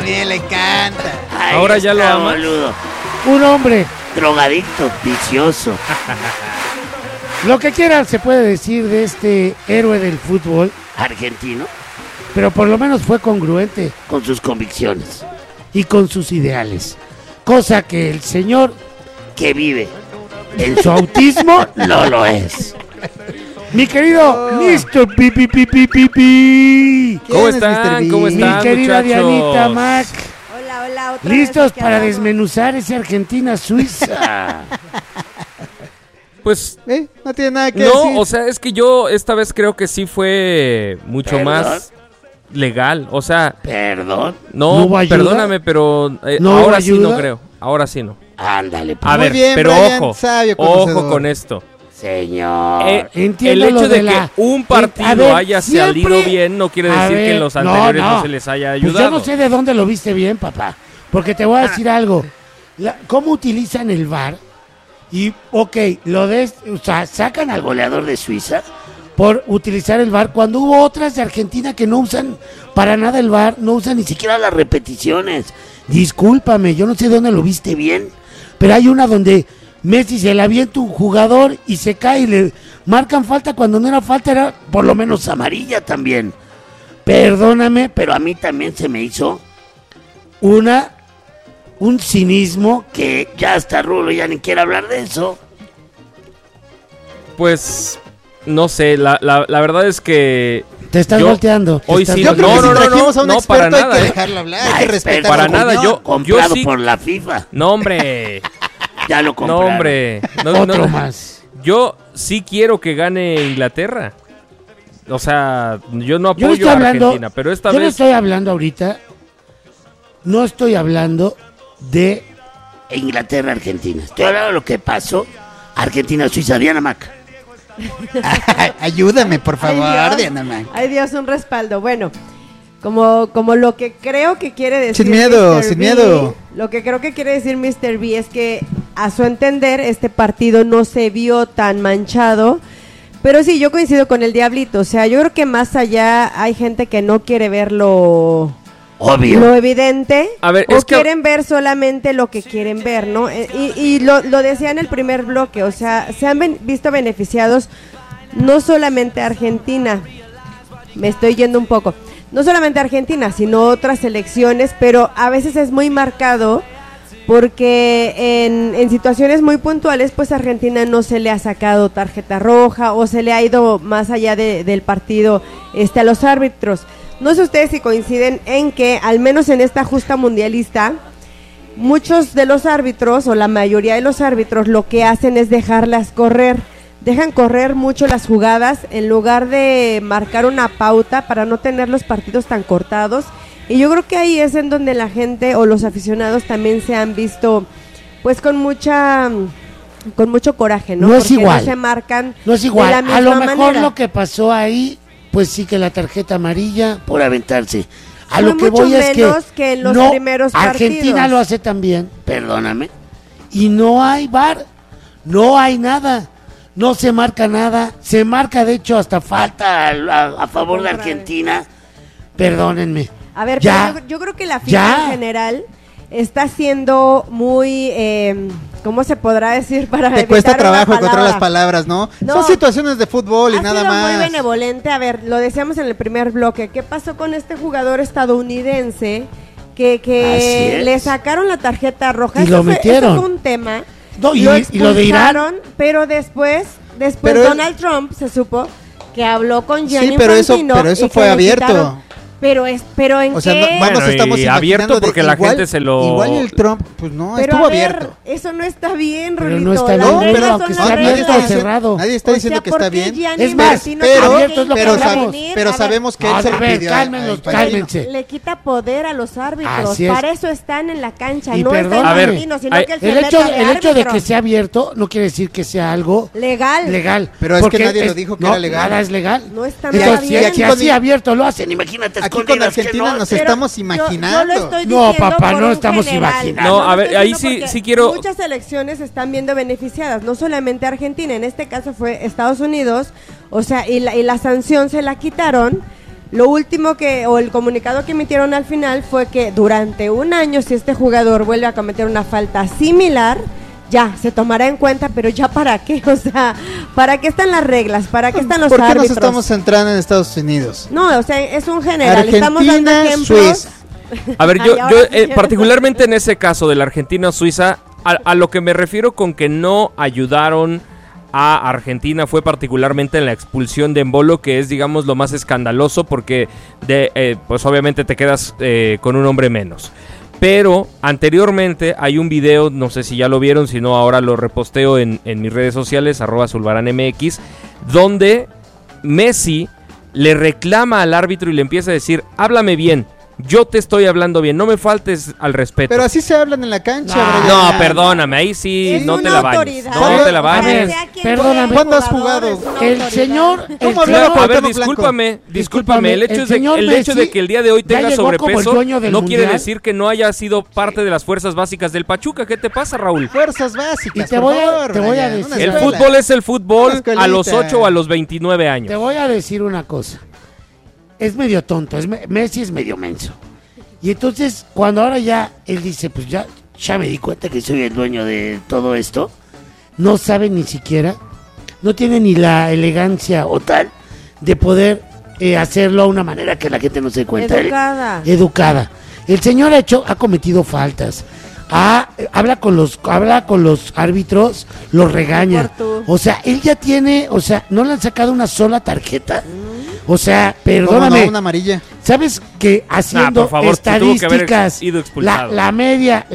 también le encanta. Ahí Ahora ya está, lo ama. boludo. Un hombre. Drogadicto, vicioso. Lo que quiera se puede decir de este héroe del fútbol, Argentino, pero por lo menos fue congruente con sus convicciones. y con sus ideales. Cosa que el señor, Que vive. en su autismo, No lo es. mi querido Mr. Pipi Pipi Pipi. ¿Cómo ¿Quién es Mr. están? Bean? ¿Cómo Mi están, querida muchachos? Dianita Mac. Hola, hola, otra ¿Listos vez aquí para andamos. desmenuzar ese Argentina-Suiza? Pues No tiene nada que no, decir. o sea, es que yo esta vez creo que sí fue mucho ¿Perdón? más legal. O sea, Perdón. ¿No no, hubo ayuda? perdóname, pero ¿No hubo ahora sí ayuda? no creo. Ahora sí no. Ándale, pues, A Muy ver, bien, pero Brian, ojo, sabio ojo conocedor. con esto. señor. Entiendo El hecho lo de de la- que un a partido ver, haya siempre- salido bien no quiere A decir que ver, en los anteriores no, no. se les haya Pues ayudado. yo no sé de dónde lo viste bien, papá. Porque te voy a decir algo. ¿Cómo utilizan el VAR? Y, ok, o sea, sacan Al al goleador de Suiza. por utilizar el VAR cuando hubo otras de Argentina que no usan para nada el VAR, no usan ni siquiera Quiera las repeticiones. Discúlpame, yo no sé de dónde lo viste bien, pero hay una donde Messi se le avienta un jugador y se cae y le marcan falta cuando no era falta, era por lo menos amarilla también. Perdóname, pero Pero a mí también se me hizo un cinismo que ya hasta Rulo ya ni quiere hablar de eso. Pues no sé, la verdad es que te estás Yo- volteando. te hoy estás sí, Yo creo No, que volteando. si no, trajimos a un no, para experto nada, hay que ¿eh? dejarlo hablar, hay Ah, que respetar para su nada, opinión. yo Comprado sí- por la FIFA. no, hombre. Ya lo No, compraron. hombre. No, Otro no. más. Yo sí quiero que gane Inglaterra. O sea, yo no Yo no apoyo estoy a hablando, Argentina, pero esta yo no vez estoy hablando ahorita, no estoy hablando de Inglaterra, Argentina. Estoy hablando de lo que pasó. Argentina, Suiza, Diana Mac. Ayúdame, por favor, Ay, Dios. Diana Mac. Ay, Dios, un respaldo. Bueno, como lo que creo que quiere decir Sin miedo, Mr. sin B, miedo. Lo que creo que quiere decir Mr. B es que, a su entender, este partido no se vio tan manchado. Pero sí, yo coincido con el Diablito. O sea, yo creo que más allá hay gente que no quiere ver lo Obvio. evidente, A ver, o es que- quieren ver solamente lo que quieren ver, ¿no? Y lo decía en el primer bloque, o sea, se han visto beneficiados no solamente Argentina, me estoy yendo un poco, no solamente Argentina, sino otras selecciones, pero a veces es muy marcado porque en situaciones muy puntuales, pues Argentina no se le ha sacado tarjeta roja o se le ha ido más allá del partido a los árbitros. No sé ustedes si coinciden en que, al menos en esta justa mundialista, muchos de los árbitros o la mayoría de los árbitros lo que hacen es dejarlas correr. Dejan correr mucho las jugadas en lugar de marcar una pauta para no tener los partidos tan cortados. Y yo creo que ahí es en donde la gente o los aficionados también se han visto pues con mucho coraje, ¿no? No es Porque igual. no se marcan No es de igual. la A misma lo mejor manera. lo que pasó ahí, pues sí que la tarjeta amarilla. Por aventarse. A Fue lo que mucho voy es menos que en los no, primeros Argentina partidos. lo hace también Perdóname. y no hay VAR, no hay nada, no se marca nada, se marca de hecho hasta falta. A favor de Argentina. Perdónenme. A ver, Ya. pero yo creo que la FIFA Ya. en general está siendo muy, ¿cómo se podrá decir? Para Te cuesta evitar una trabajo encontrar las palabra. palabras, ¿no? No. Son situaciones de fútbol y Ha nada sido más. muy benevolente. A ver, lo decíamos en el primer bloque. ¿Qué pasó con este jugador estadounidense que Así es. le sacaron la tarjeta roja? Y lo Eso metieron. fue un tema. No, y lo de Irán. expulsaron, pero después Pero él- Donald Trump se supo que habló con Gianni Sí, pero eso Infantino y que fue le abierto. quitaron. Pero ¿en O sea, qué? no Bueno, nos estamos y imaginando abierto de porque la igual- gente se lo- Igual y el Trump, pues no, Pero estuvo a ver, abierto. eso no está bien, Pero Rolito. no está Las bien, reglas pero son aunque las esté reglas. abierto o cerrado. Nadie está O diciendo sea, que ¿por está qué bien. Gianni Es más, Infantino pero- tiene abierto es lo que que hablamos. venir? Pero A ver, sabemos que él a se lo ver, pidió. cálmenlos, cálmense. le quita poder a los árbitros. Así es. Para eso están en la cancha. Y no perdón, está a ver, Infantino, sino hay- que él se El hecho meta de de árbitro. que sea abierto no quiere decir que sea algo legal. legal. Pero es Porque que nadie lo dijo que no, era legal. Nada es legal. No está Y nada aquí- bien. Si así abierto lo hacen. Imagínate Aquí con escondidas que Argentina no. nos Pero estamos yo imaginando. lo estoy No, diciendo papá, por no un estamos general. imaginando. No, a lo ver, estoy ahí diciendo sí- porque sí quiero- Muchas selecciones se están viendo beneficiadas, no solamente Argentina, en este caso fue Estados Unidos, o sea, y la sanción se la quitaron Lo último o el comunicado que emitieron al final fue que durante un año, si este jugador vuelve a cometer una falta similar, ya, se tomará en cuenta, pero ya para qué, o sea, ¿para qué están las reglas? ¿Para qué están los ¿Por qué árbitros? nos estamos centrando en Estados Unidos? No, o sea, es un general, estamos dando Argentina, ejemplos. Suiza. A ver, Ay, ahora sí. particularmente en ese caso de la Argentina-Suiza, a lo que me refiero con que no ayudaron a Argentina fue particularmente en la expulsión de Embolo, que es, digamos, lo más escandaloso porque pues obviamente te quedas con un hombre menos. Pero anteriormente hay un video, no sé si ya lo vieron, si no ahora lo reposteo en mis redes sociales, @zulbaranmx, donde Messi le reclama al árbitro y le empieza a decir, háblame bien, yo te estoy hablando bien, no me faltes al respeto. Pero así se hablan en la cancha, Brian. No, perdóname, ahí sí, Es no te una la bañes. autoridad. No te la A bañes. ver, Sea quien perdóname. sea, ¿Cuándo has jugador, jugado? es una El autoridad. señor, ¿Cómo el hablaba señor- A ver, Cuauhtémoc discúlpame, Discúlpame, el hecho, el señor el hecho de Messi que el día de hoy ya tenga llegó como el sobrepeso dueño del no quiere mundial. decir que no haya sido parte de las fuerzas básicas del Pachuca. ¿Qué te pasa, Raúl? Fuerzas básicas, Y te por voy a- favor, te voy a Brian, decir- una El escuela. fútbol es el fútbol Una escuelita. a los 8 o a los 29 años. Te voy a decir una cosa. Es medio tonto, Messi es medio menso. Y entonces, cuando ahora ya él dice, pues ya me di cuenta que soy el dueño de todo esto, no sabe ni siquiera, no tiene ni la elegancia o tal de poder hacerlo a una manera que la gente no se dé cuenta. Educada. El señor ha cometido faltas. Habla con los árbitros, los regaña. O sea, él ya tiene, o sea, no le han sacado una sola tarjeta. O sea, ¿Cómo perdóname. no? Una amarilla. ¿Sabes que haciendo por favor, tuvo que haber estadísticas, ido expulsado. la media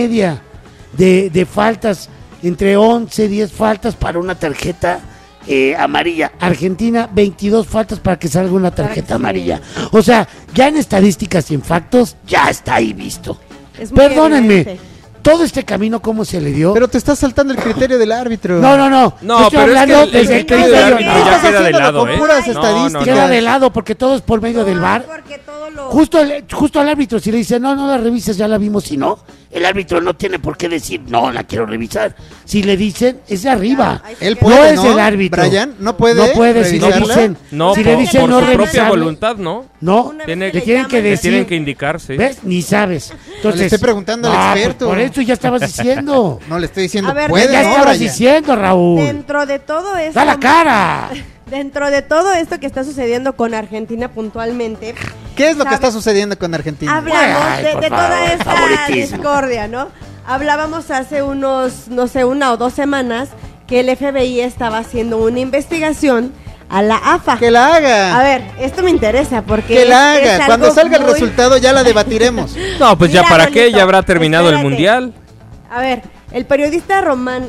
de faltas, entre 11, 10 faltas para una tarjeta amarilla? Argentina, 22 faltas para que salga una tarjeta amarilla. O sea, ya en estadísticas y en factos, ya está ahí visto. Es muy Perdónenme, evidente. todo este camino, ¿cómo se le dio? Pero te estás saltando el criterio del árbitro. No. No, Yo estoy pero es que hablando el desde criterio del del árbitro árbitro ya ya estás queda de haciéndolo lado, con ¿eh? puras No, estadísticas. Queda de lado porque todo es por medio del VAR. Porque todo lo... Justo al árbitro, si le dice, no la revises, ya la vimos, si no, el árbitro no tiene por qué decir, no, la quiero revisar. Si le dicen, es de arriba. Él No puede, es el árbitro. Brian, no puede. No puede, si le revisarla. dicen, No, si por, le dicen por no su propia revisable, voluntad, ¿no? no, Una le vez que le tienen que llaman, Le decir, tienen que indicar, sí. ¿ves? Ni sabes. Entonces, Le estoy preguntando al pues, experto. por eso ya estabas diciendo. No le estoy diciendo, A ver, puede, Ya ¿no, estabas Brian? diciendo, Raúl. Dentro de todo esto... ¡Da la cara! Dentro de todo esto que está sucediendo con Argentina puntualmente, ¿Qué es lo que ¿sabes? está sucediendo con Argentina? hablamos Ay, de por toda favor, esta favoritismo. discordia, ¿no? Hablábamos hace unos, no sé, 1 o 2 semanas que el FBI estaba haciendo una investigación a la AFA. Que la haga. A ver, esto me interesa porque Que la es haga. Cuando algo salga el muy- resultado ya la debatiremos. No, pues ya Mira, para qué, Rolito, ya habrá terminado el espérate. mundial. A ver, el periodista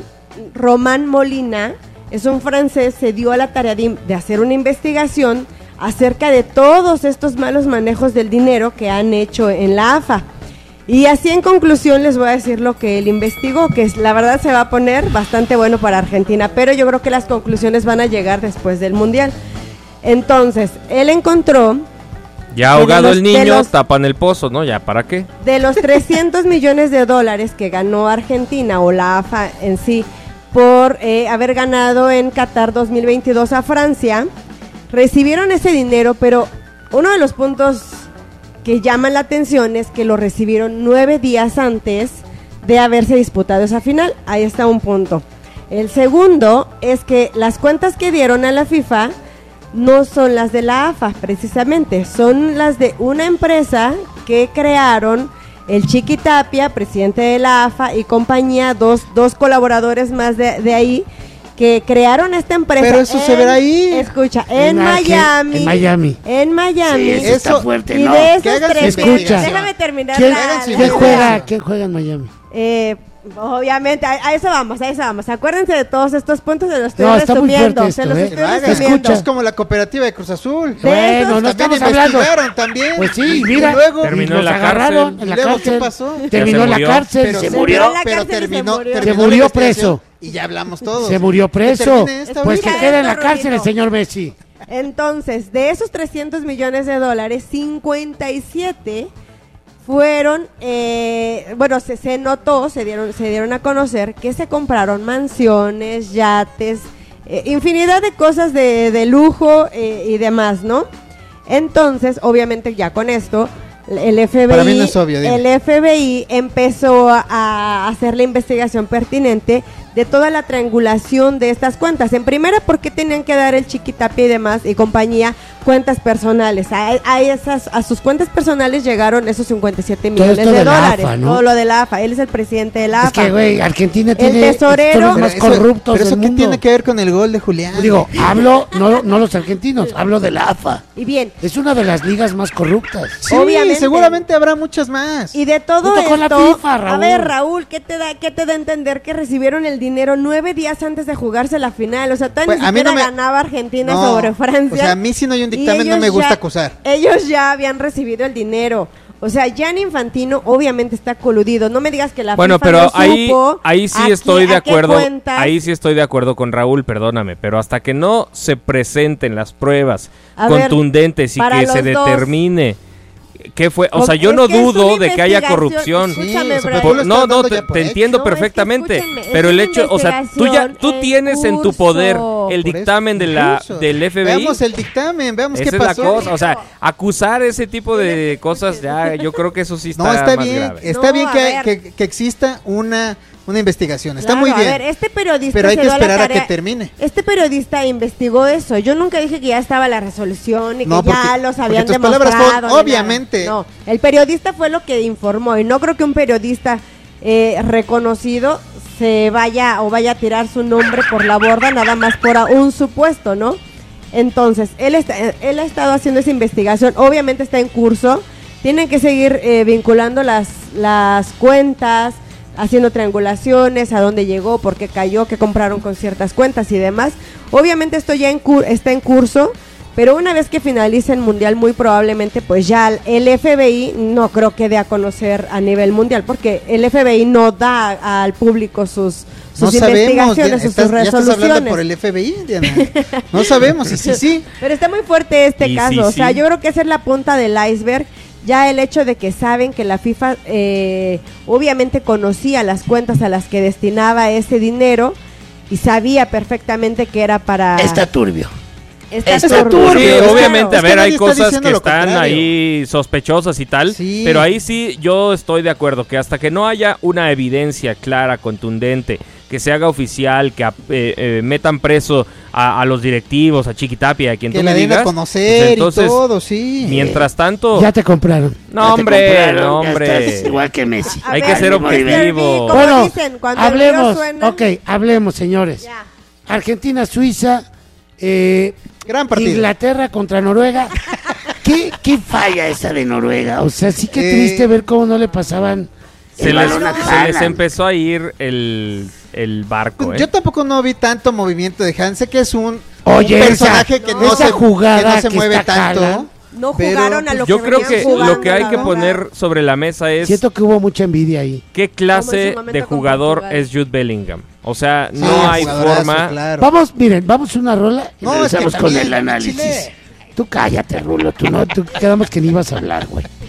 Román Molina, es un francés, se dio a la tarea de hacer una investigación acerca de todos estos malos manejos del dinero que han hecho en la AFA. Y así en conclusión les voy a decir lo que él investigó, que la verdad se va a poner bastante bueno para Argentina, pero yo creo que las conclusiones van a llegar después del Mundial. Entonces, él encontró Ya de ahogado los- el de niño, los- tapan el pozo, ¿no? Ya, ¿para qué? de los 300 millones de dólares que ganó Argentina o la AFA en sí por haber ganado en Qatar 2022 a Francia, recibieron ese dinero, pero uno de los puntos que llaman la atención es que lo recibieron 9 días antes de haberse disputado esa final. Ahí está un punto. El segundo es que las cuentas que dieron a la FIFA no son las de la AFA, precisamente, son las de una empresa que crearon el Chiqui Tapia, presidente de la AFA, y compañía, dos colaboradores más de ahí, que crearon esta empresa. Pero eso se verá ahí. Escucha, en En Miami. En Miami. Sí, eso está Eso- fuerte, Y ¿no? de Que esos hagan su 300, investigación. déjame terminar. ¿Quién, hagan su ¿quién investigación. ¿Quién juega en Miami? Obviamente, a eso vamos, a eso vamos. Acuérdense de todos estos puntos, se los estoy No, está muy resumiendo. fuerte Se esto, los ¿eh? estoy Que lo hagan. resumiendo. Escucha. Es como la cooperativa de Cruz Azul. Bueno, no También estamos hablando. investigaron también. Pues sí, Y mira, luego, Terminó y en los la agarraron cárcel. en la ¿Y luego qué cárcel. pasó? Terminó Ya en se la murió. cárcel, Pero se se murió. murió en la Pero cárcel y se terminó, murió. terminó Se la murió investigación preso. Y ya hablamos todos. Se murió Que preso. termine esta Pues ahorita. que quede en la Esto, cárcel el Rolito. señor Messi. Entonces, de esos 300 millones de dólares, 57 fueron, se notó, se dieron a conocer que se compraron mansiones, yates, infinidad de cosas de lujo y demás, ¿no? Entonces, obviamente ya con esto, el Para mí no FBI, es obvio, dime. el FBI empezó a hacer la investigación pertinente de toda la triangulación de estas cuentas. En primera, ¿por qué tenían que dar el Chiquitapia y demás y compañía cuentas personales? A sus cuentas personales llegaron esos 57 Todo millones esto de de la dólares. AFA, ¿no? Todo lo de la AFA. Él es el presidente de la Es AFA. que, güey, Argentina El tiene tesorero- son los más Pero corruptos pero eso del qué mundo. tiene que ver con el gol de Julián. Digo, hablo, no los argentinos, hablo de la AFA. Y bien, Es una de las ligas más corruptas. sí, obviamente. seguramente habrá muchas más. y de todo Junto esto, con la FIFA, Raúl. a ver, Raúl, ¿qué te da a entender que recibieron el dinero 9 días antes de jugarse la final? O sea, todavía Pues, ni a mí siquiera no me- ganaba Argentina No, sobre Francia. o sea, a mí si no hay un Y dictamen no ellos me gusta ya- acusar. Ellos ya habían recibido el dinero. O sea, Gianni Infantino obviamente está coludido. No me digas que la Bueno, FIFA pero no supo ahí sí a qué- estoy de a qué acuerdo. cuentas. Ahí sí estoy de acuerdo con Raúl, perdóname, pero hasta que no se presenten las pruebas A ver, contundentes y para que se los dos. determine qué fue, o sea, Es yo no que es dudo una de que haya investigación. corrupción. Escúchame, Sí, o sea, Brian. tú lo estás No, dando te, ya por te hecho. entiendo No, es que perfectamente, escúchenme, es pero el una hecho, o sea, tú investigación tienes en tu curso. poder el Por eso, dictamen de incluso. del FBI. Veamos el dictamen, veamos Esa qué es la pasó. cosa, o sea, acusar ese tipo de cosas ya, yo creo que eso sí está No, está más bien, grave. está No, bien a que, ver. que exista una investigación, está Claro, muy bien. A ver, este periodista pero hay se que dio a la esperar a que tarea- termine. Este periodista investigó eso. Yo nunca dije que ya estaba la resolución y que No, ya porque- los porque habían tus palabras demostrado. fueron, ni nada. obviamente. No, el periodista fue lo que informó y no creo que un periodista reconocido se vaya a tirar su nombre por la borda nada más por un supuesto, ¿no? Entonces, él ha estado haciendo esa investigación, obviamente está en curso, tienen que seguir vinculando las cuentas, haciendo triangulaciones, a dónde llegó, por qué cayó, qué compraron con ciertas cuentas y demás. Obviamente esto ya está en curso, pero una vez que finalice el mundial, muy probablemente pues ya el FBI no creo que dé a conocer a nivel mundial, porque el FBI no da al público sus No sabemos, investigaciones, sus ya estás hablando resoluciones. por el FBI, Diana. No sabemos, y sí. Pero está muy fuerte este Y caso, sí, o sea, sí. yo creo que esa es la punta del iceberg. Ya el hecho de que saben que la FIFA obviamente conocía las cuentas a las que destinaba ese dinero y sabía perfectamente que era para... Está turbio. Está está turbio. turbio. Sí, Claro. obviamente, a Es que ver, nadie hay está cosas diciendo que lo están contrario. ahí sospechosas y tal, Sí. pero ahí sí yo estoy de acuerdo que hasta que no haya una evidencia clara, contundente, que se haga oficial, que metan preso a los directivos, a Chiquitapia, a quien Que tú la me den a digas, conocer pues entonces, y todo, sí. mientras tanto, Ya te compraron. no Ya te hombre, compraron, no ya hombre. estás igual que Messi. A Hay ver, que ser Mr. B, objetivo. como Bueno, dicen, cuando el río hablemos, suena, ok, hablemos, señores. ya. Argentina, Suiza, Gran partido. Inglaterra contra Noruega. ¿Qué Falla esa de Noruega. O sea, sí que Eh, triste ver cómo no le pasaban. Se El les, balón a se les Haaland. empezó a ir el barco, ¿eh? Yo tampoco no vi tanto movimiento de Hanse, que es un Oye, personaje esa- que, no. no esa se, jugada que no se que mueve está tanto. Haaland. No pero, jugaron a pues, lo Yo que creo venían que jugando, lo que hay la que verdad. poner sobre la mesa es Siento que hubo mucha envidia ahí. qué Como en clase su momento de con jugador Portugal. es Jude Bellingham. O sea, Sí, no hay jugadorazo, forma. claro. Vamos, miren, vamos a una rola. No, es que Regresamos con también, el análisis. Chile. Tú cállate, Rulo, tú quedamos que ni ibas a hablar, güey.